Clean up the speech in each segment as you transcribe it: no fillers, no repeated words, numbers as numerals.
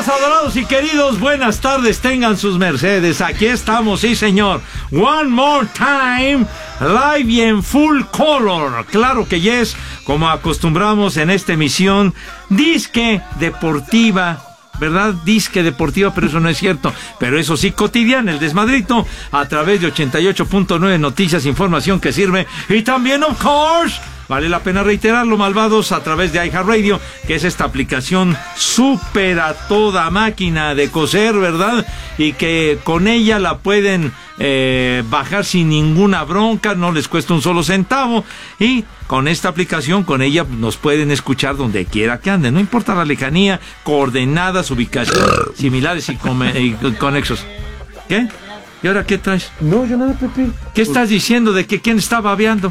Más adorados y queridos, buenas tardes, tengan sus mercedes. Aquí estamos, sí señor. One more time, live y en full color. Claro que yes, como acostumbramos en esta emisión, disque deportiva. ¿Verdad? Disque deportiva, pero eso no es cierto. Pero eso sí, cotidiana, el desmadrito, a través de 88.9 Noticias, información que sirve. Y también, of course, vale la pena reiterarlo, malvados, a través de iHeartRadio, que es esta aplicación súper a toda máquina de coser, ¿verdad? Y que con ella la pueden bajar sin ninguna bronca, no les cuesta un solo centavo. Y con esta aplicación, con ella nos pueden escuchar donde quiera que anden, no importa la lejanía, coordenadas, ubicación, similares y conexos. ¿Qué? ¿Y ahora qué traes? No, yo nada, Pepe. ¿Qué estás diciendo de que quién está babeando?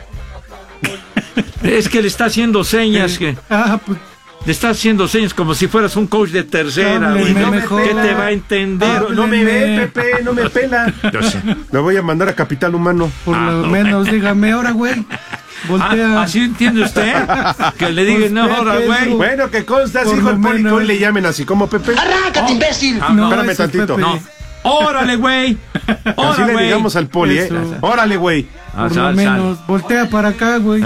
Es que le está haciendo señas que... pues... Le está haciendo señas como si fueras un coach de tercera, güey. ¿Qué te va a entender? No me ve, Pepe, no me pela. Yo sé. Me voy a mandar a Capital Humano. Por lo menos, dígame ahora, güey. Voltea. ¿Así entiende usted? Que le digan, no, ahora, güey. Bueno, que consta, hijo el poli, que hoy le llamen así como Pepe. ¡Arráncate, imbécil! No, espérame tantito. No. ¡Órale, güey! Así le digamos al poli, ¡órale, güey! Por lo menos, voltea para acá, güey.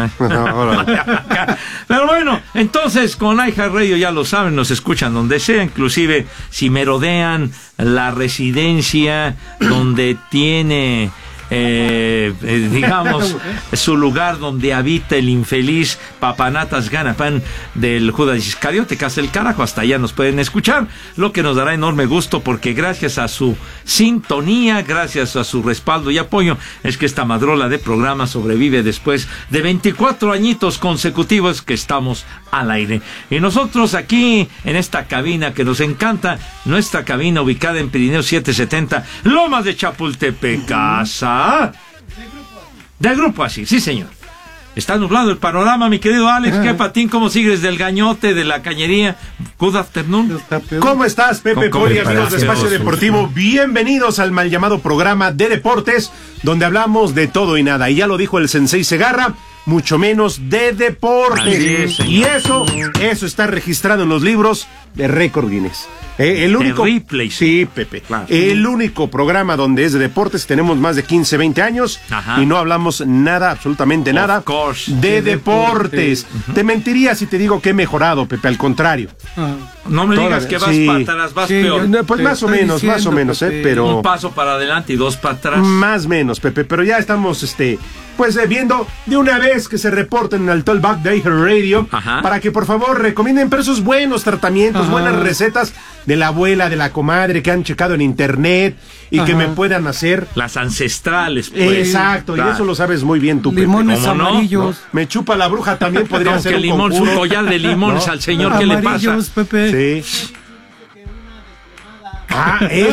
Pero bueno, entonces con iHeartRadio ya lo saben, nos escuchan donde sea, inclusive si merodean la residencia donde tiene... digamos, su lugar donde habita el infeliz Papanatas Ganapán del Judas Iscariote, que hace el carajo, hasta allá nos pueden escuchar, lo que nos dará enorme gusto, porque gracias a su sintonía, gracias a su respaldo y apoyo, es que esta madrola de programa sobrevive después de 24 añitos consecutivos que estamos al aire. Y nosotros aquí, en esta cabina que nos encanta, nuestra cabina ubicada en Pirineo 770, Lomas de Chapultepec, casa de Grupo Así, sí señor. Está nublado el panorama, mi querido Alex. ¿Qué patín? ¿Cómo sigues del gañote, de la cañería? Good afternoon. ¿Cómo estás, Pepe Poli, amigos de Espacio Gracias. Deportivo? Bienvenidos al mal llamado programa de deportes, donde hablamos de todo y nada. Y ya lo dijo el Sensei Segarra, mucho menos de deportes. Y eso está registrado en los libros de récord Guinness. El único, Ripley, sí, Pepe. Claro. El único programa donde es de deportes, tenemos más de 15, 20 años. Ajá. Y no hablamos nada, absolutamente nada, course. de deportes. Te mentiría si te digo que he mejorado, Pepe, al contrario. No me digas que vas Sí. para atrás, vas Sí, peor. yo- Pues Te más o estoy menos, diciendo, Pepe. pero... Un paso para adelante y dos para atrás. Más o menos, Pepe, pero ya estamos, viendo de una vez que se reporten al Talkback de iHeartRadio, Ajá. para que por favor recomienden pero esos buenos tratamientos, Ajá. buenas recetas de la abuela, de la comadre que han checado en internet y que me puedan hacer. Las ancestrales, pues. Exacto, Claro. y eso lo sabes muy bien tú, Pepe. Limones ¿Cómo no? amarillos. Me chupa la bruja también podría Como ser que un limón, su conjuro. collar de limones ¿No? al señor, ¿qué le pasa? Amarillos, Pepe. Sí. Ah,